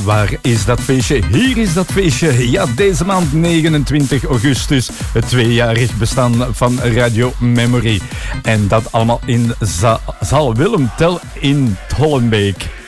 Waar is dat feestje? Hier is dat feestje. Ja, deze maand 29 augustus. Het tweejarig bestaan van Radio Memory. En dat allemaal in Zaal Willem Tell in Hollenbeek.